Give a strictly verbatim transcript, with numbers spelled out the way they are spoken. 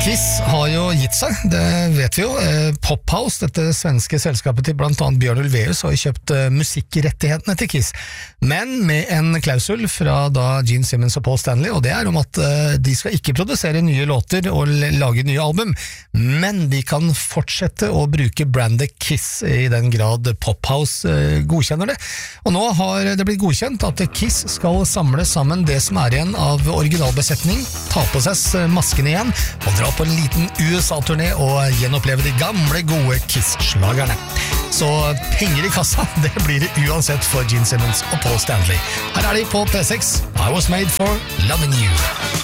Kiss har jo gitt seg, det vet vi jo. Pophouse, dette svenske selskapet til blant annet Bjørn Ulvaeus, har kjøpt musikkrettighetene til Kiss, men med en klausul fra da Gene Simmons og Paul Stanley, og det er om at de skal ikke produsere nye låter og lage nye album, men de kan fortsette å bruke brandet Kiss i den grad Pophouse godkjenner det. Og nå har det blitt godkjent at Kiss skal samle sammen det som er igjen av originalbesetning, ta på seg masken igjen og dra på en liten U S A-turné og gjenoppleve de gamle gode Kiss-slagerne. Så penger i kassa, det blir det uansett for Gene Simmons og Paul Stanley. Her er de på P seks, I Was Made For Loving You.